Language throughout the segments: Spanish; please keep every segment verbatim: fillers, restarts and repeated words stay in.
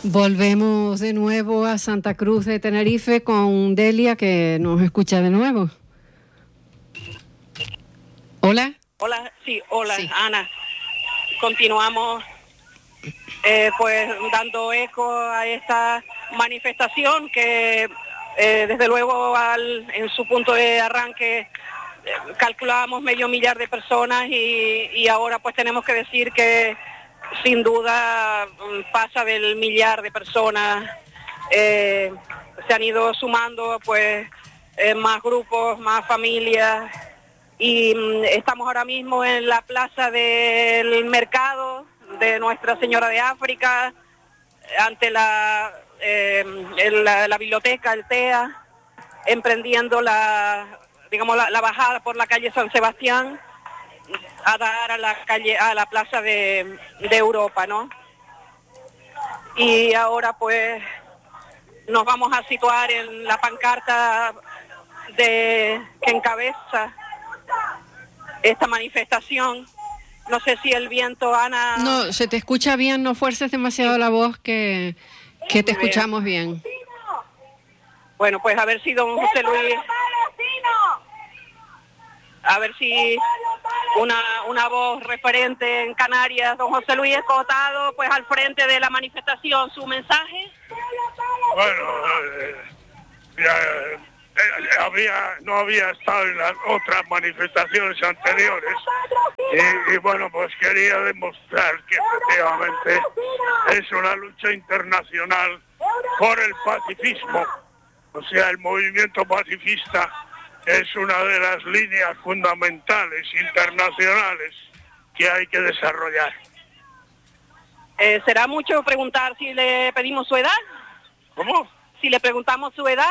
Volvemos de nuevo a Santa Cruz de Tenerife con Delia, que nos escucha de nuevo. Hola. Hola, sí, hola, sí. Ana. Continuamos eh, pues dando eco a esta manifestación que eh, desde luego al, en su punto de arranque eh, calculábamos medio millar de personas y, y ahora pues tenemos que decir que sin duda pasa del millar de personas. Eh, se han ido sumando pues eh, más grupos, más familias y mm, estamos ahora mismo en la plaza del mercado de Nuestra Señora de África ante la, eh, el, la, la biblioteca, el T E A, emprendiendo la, digamos, la, la bajada por la calle San Sebastián a dar a la calle, a la plaza de, de Europa, ¿no? Y ahora pues nos vamos a situar en la pancarta de que encabeza esta manifestación. No sé si el viento, Ana... No, se te escucha bien, no fuerces demasiado la voz, que, que te escuchamos bien. Bueno, pues a ver si don José Luis... A ver si una, una voz referente en Canarias, don José Luis Escotado, pues al frente de la manifestación, su mensaje. Bueno, eh, ya, eh, había, no había estado en las otras manifestaciones anteriores y, y bueno, pues quería demostrar que efectivamente es una lucha internacional por el pacifismo, o sea, el movimiento pacifista es una de las líneas fundamentales internacionales que hay que desarrollar. Eh, ¿Será mucho preguntar si le pedimos su edad? ¿Cómo? Si le preguntamos su edad.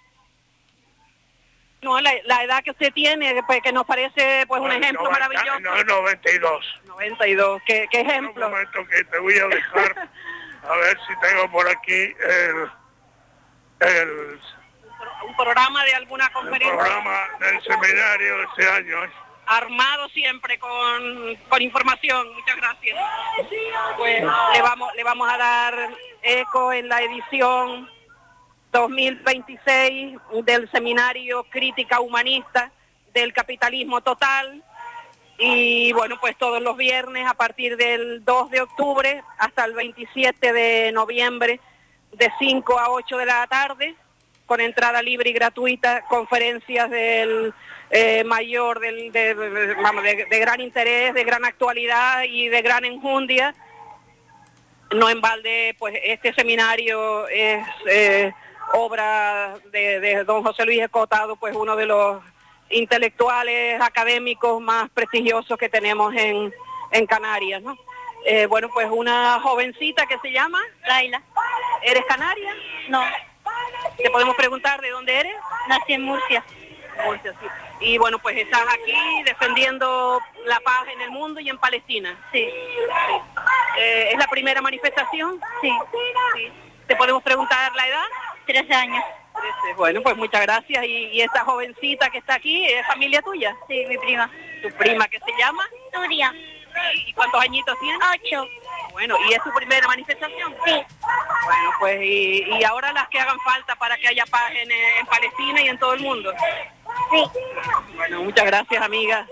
No, la, la edad que usted tiene, pues, que nos parece pues un Bueno, ejemplo noventa, maravilloso. No, noventa y dos. noventa y dos, ¿qué, qué ejemplo? Un momento que te voy a dejar, a ver si tengo por aquí el... el un programa de alguna el conferencia. programa del seminario de este año. Armado siempre con, con información. Muchas gracias. Pues le vamos, le vamos a dar eco en la edición dos mil veintiséis del seminario Crítica Humanista del Capitalismo Total. Y bueno, pues todos los viernes a partir del dos de octubre hasta el veintisiete de noviembre de cinco a ocho de la tarde, con entrada libre y gratuita, conferencias del eh, mayor, del, de, de, vamos, de, de gran interés, de gran actualidad y de gran enjundia. No en balde, pues este seminario es eh, obra de, de don José Luis Escotado, pues uno de los intelectuales académicos más prestigiosos que tenemos en, en Canarias, ¿no? Eh, bueno, pues una jovencita que se llama Laila. ¿Eres canaria? No. ¿Te podemos preguntar de dónde eres? Nací en Murcia. Murcia, sí. Y bueno, pues estás aquí defendiendo la paz en el mundo y en Palestina. Sí. Sí. Eh, ¿Es la primera manifestación? Sí. Sí. ¿Te podemos preguntar la edad? trece años. trece. Bueno, pues muchas gracias. ¿Y, y esta jovencita que está aquí es familia tuya? Sí, mi prima. ¿Tu prima que se llama? Nuria. ¿Y cuántos añitos tiene? Ocho. Bueno, ¿y es tu primera manifestación? Sí. Bueno, pues y, y ahora las que hagan falta para que haya paz en, en Palestina y en todo el mundo. Sí. Bueno, muchas gracias, amiga.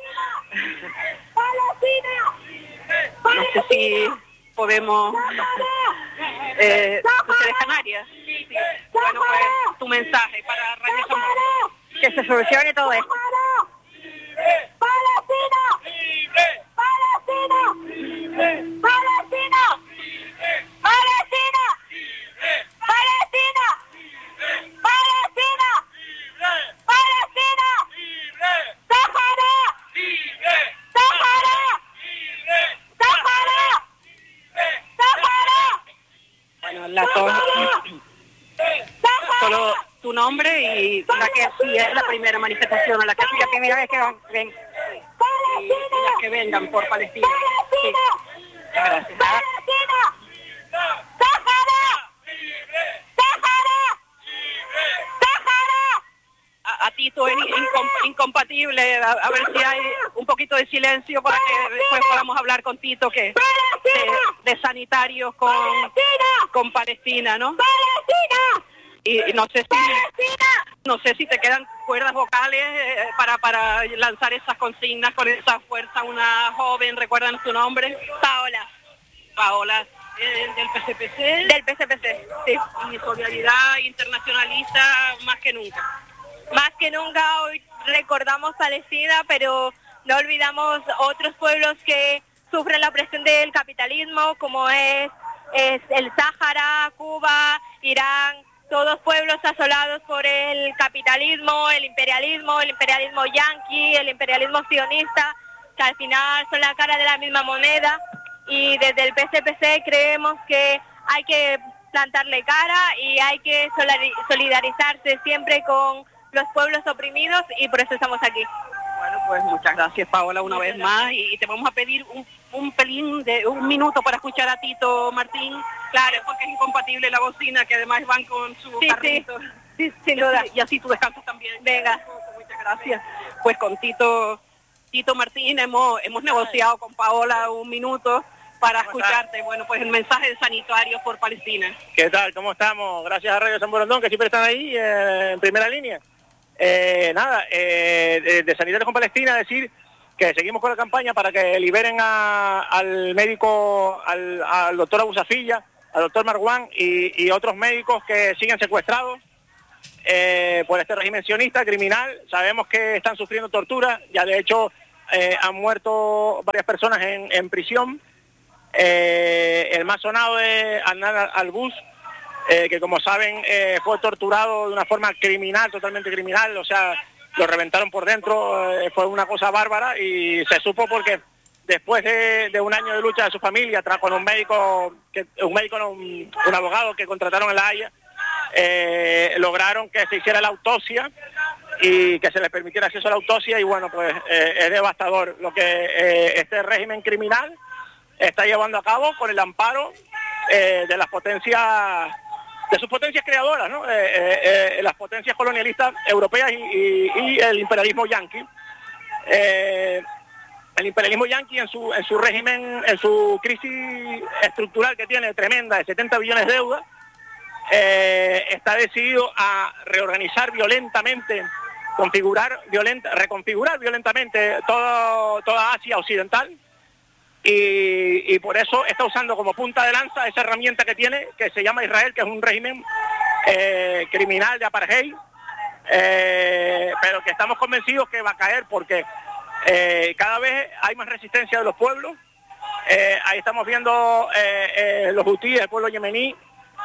No sé si podemos... Eh, ¿Tú eres canaria? Sí. Sí. Bueno, pues tu mensaje para Radio Somos. Que se solucione todo esto. ¡Palestina! ¡Palestina! ¡Palestina! ¡Palestina! ¡Palestina! ¡Palestina! ¡Palestina! ¡Sáhara! ¡Sáhara! ¡Sáhara! ¡Sáhara! Bueno, la to... Solo tu nombre y la que sí es la primera manifestación, a la que sí la primera vez que ven, y, y las que vengan por Palestina. Sí. Muchas gracias. A, a Tito es incom, incompatible, a, a ver si hay un poquito de silencio para que después podamos hablar con Tito, que de, de sanitarios con con Palestina, ¿no? ¡Palestina! Y, y no sé si ¡Palestina! no sé si te quedan cuerdas vocales eh, para para lanzar esas consignas con esa fuerza. Una joven, ¿recuerdan su nombre? Paola, Paola, eh, del P C P C. del P C P C, sí. Y solidaridad internacionalista más que nunca. Más que nunca hoy recordamos Palestina, pero no olvidamos otros pueblos que sufren la presión del capitalismo, como es, es el Sáhara, Cuba, Irán, todos pueblos asolados por el capitalismo, el imperialismo, el imperialismo yanqui, el imperialismo sionista, que al final son la cara de la misma moneda, y desde el P C P C creemos que hay que plantarle cara y hay que solidarizarse siempre con los pueblos oprimidos, y por eso estamos aquí. Bueno, pues muchas gracias, Paola, una vez más, y te vamos a pedir un, un pelín de un minuto para escuchar a Tito Martín, claro, porque es incompatible la bocina, que además van con su Sí, carrito. sí, sí, sin duda. Y así tú descansas también. Venga. Muchas gracias. Pues con Tito, Tito Martín hemos, hemos negociado con Paola un minuto para escucharte. Bueno, pues el mensaje sanitario por Palestina. ¿Qué tal? ¿Cómo estamos? Gracias a Radio San Borondón, que siempre están ahí eh, en primera línea. Eh, nada, eh, de, de Sanitarios con Palestina, decir que seguimos con la campaña para que liberen a, al médico, al, al doctor Abusafilla, al doctor Marwan y, y otros médicos que siguen secuestrados eh, por este régimen sionista, criminal. Sabemos que están sufriendo tortura, ya de hecho eh, han muerto varias personas en, en prisión. Eh, el más sonado es Adnan Albus, eh, que como saben eh, fue torturado de una forma criminal, totalmente criminal, o sea, lo reventaron por dentro, eh, fue una cosa bárbara, y se supo porque después de, de un año de lucha de su familia, tras con un médico, que, un médico, no, un, un abogado que contrataron en La Haya, eh, lograron que se hiciera la autopsia y que se les permitiera acceso a la autopsia, y bueno, pues eh, es devastador lo que eh, este régimen criminal está llevando a cabo con el amparo eh, de las potencias, de sus potencias creadoras, ¿no? Eh, eh, eh, las potencias colonialistas europeas y, y, y el imperialismo yanqui. Eh, el imperialismo yanqui en su, en su régimen, en su crisis estructural que tiene tremenda de setenta billones de deuda, eh, está decidido a reorganizar violentamente, configurar violenta, reconfigurar violentamente todo, toda Asia occidental. Y, y por eso está usando como punta de lanza esa herramienta que tiene, que se llama Israel, que es un régimen eh, criminal de apartheid, eh, pero que estamos convencidos que va a caer porque eh, cada vez hay más resistencia de los pueblos. Eh, ahí estamos viendo eh, eh, los hutíes, el pueblo yemení,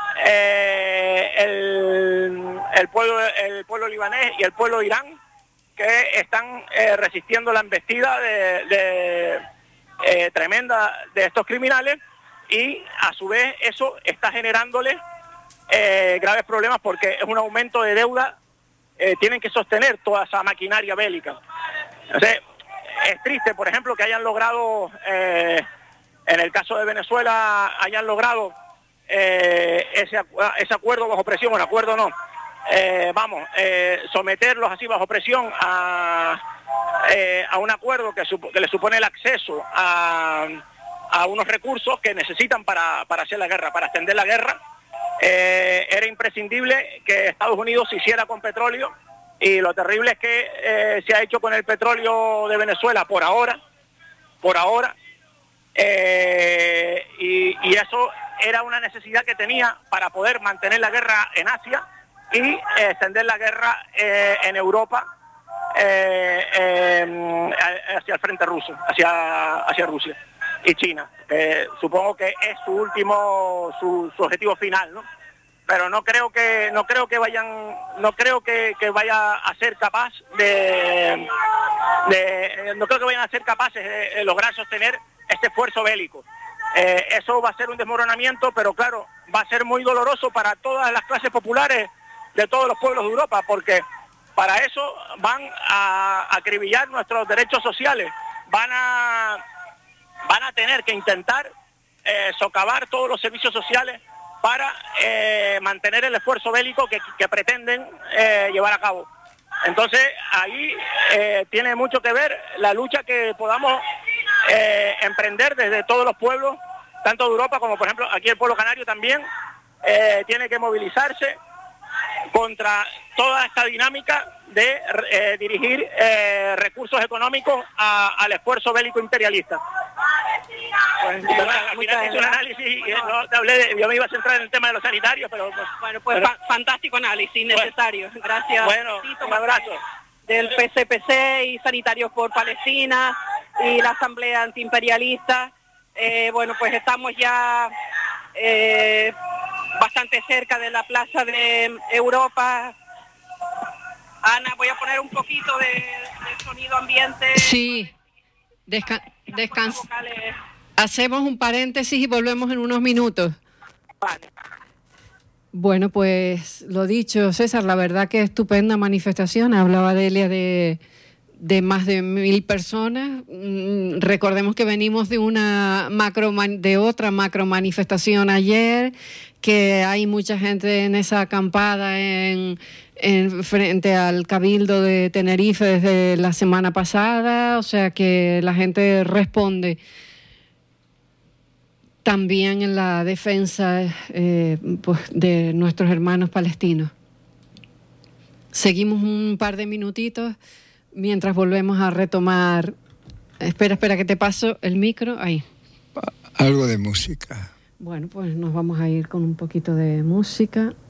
eh, el, el, pueblo, el pueblo libanés y el pueblo de Irán, que están eh, resistiendo la embestida de... de Eh, tremenda de estos criminales, y a su vez eso está generándole eh, graves problemas porque es un aumento de deuda, eh, tienen que sostener toda esa maquinaria bélica. Entonces, es triste, por ejemplo, que hayan logrado, eh, en el caso de Venezuela, hayan logrado eh, ese, ese acuerdo bajo presión, bueno, acuerdo no, eh, vamos, eh, someterlos así bajo presión a... Eh, a un acuerdo que, supo, que le supone el acceso a, a unos recursos que necesitan para, para hacer la guerra, para extender la guerra. Eh, era imprescindible que Estados Unidos se hiciera con petróleo, y lo terrible es que eh, se ha hecho con el petróleo de Venezuela por ahora, por ahora, eh, y, y eso era una necesidad que tenía para poder mantener la guerra en Asia y eh, extender la guerra eh, en Europa, Eh, eh, hacia el frente ruso, hacia, hacia Rusia y China. Eh, supongo que es su último, su, su objetivo final, ¿no? Pero no creo que, no creo que vayan, no creo que, que vaya a ser capaz de, de, no creo que vayan a ser capaces de, de lograr sostener este esfuerzo bélico. Eh, eso va a ser un desmoronamiento, pero claro, va a ser muy doloroso para todas las clases populares de todos los pueblos de Europa, porque para eso van a acribillar nuestros derechos sociales, van a, van a tener que intentar eh, socavar todos los servicios sociales para eh, mantener el esfuerzo bélico que, que pretenden eh, llevar a cabo. Entonces ahí eh, tiene mucho que ver la lucha que podamos eh, emprender desde todos los pueblos, tanto de Europa como por ejemplo aquí el pueblo canario también, eh, tiene que movilizarse contra toda esta dinámica de eh, dirigir eh, recursos económicos a, al esfuerzo bélico imperialista. Pues, muchas, al final hice un análisis y no, te hablé de, yo me iba a centrar en el tema de los sanitarios, pero pues, bueno, pues pero, fa fantástico análisis, necesario. Bueno, gracias. Bueno, Tito, un abrazo. Del P C P C y Sanitarios por Palestina y la Asamblea Antiimperialista. Eh, bueno, pues estamos ya eh, bastante cerca de la Plaza de Europa. Ana, voy a poner un poquito de, de sonido ambiente. Sí, Desca descansa. Hacemos un paréntesis y volvemos en unos minutos. Vale. Bueno, pues lo dicho, César, la verdad que estupenda manifestación. Hablaba Delia de, de más de mil personas. Mm, recordemos que venimos de una macro de otra macro manifestación ayer, que hay mucha gente en esa acampada en, en frente al Cabildo de Tenerife desde la semana pasada, o sea que la gente responde también en la defensa eh, pues, de nuestros hermanos palestinos. Seguimos un par de minutitos mientras volvemos a retomar. Espera, espera, que te paso el micro. Ahí. Algo de música. Bueno, pues nos vamos a ir con un poquito de música.